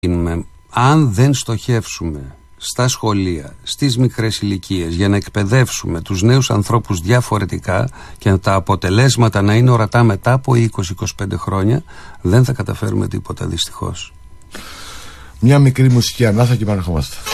Αν δεν στοχεύσουμε στα σχολεία, στις μικρές ηλικίες, για να εκπαιδεύσουμε τους νέους ανθρώπους διαφορετικά και τα αποτελέσματα να είναι ορατά μετά από 20-25 χρόνια, δεν θα καταφέρουμε τίποτα, δυστυχώς. Μια μικρή μουσική ανάσα και επανερχόμαστε.